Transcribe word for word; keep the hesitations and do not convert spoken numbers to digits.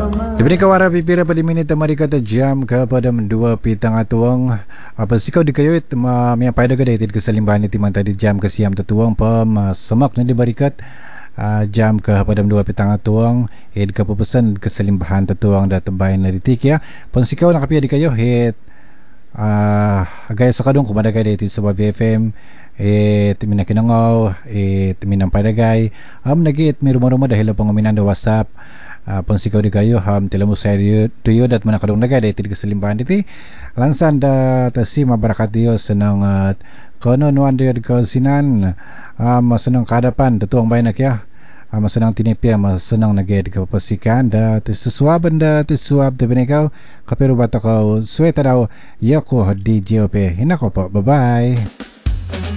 Diberi kawara pipira pada minit tamari kata jam kepada dua pitang atuang apa sikau dikayuit ma miya pada gada itit kesalimbahan iti man tadi jam ke siam tatuang pam uh, semak na dibarikat uh, jam ke pada dua pitang atuang id kepupusan kesalimbahan tatuang da tebayan na ditik ya pon sikau nakapia dikayo hit uh, gaya sakadong kumada gada itit sa B F M eh timina kinangaw eh timinang padagay am nagit may rumah-rumah dahil pang uminan da WhatsApp Uh, pun sikaw di kayo ham tilamu saya tuyo dat mana kadong naga dahil keselimbahan iti lansan da tasi mabarakat diyo senang uh, kono nuan diyo di kausinan uh, masenang kadapan tatuang bayan nak ya uh, masenang tinipya masenang naga di kapasikan da tisuaban da tisuab da binikaw kapiru bata kau suweta daw yako di J O P hinako po bye bye.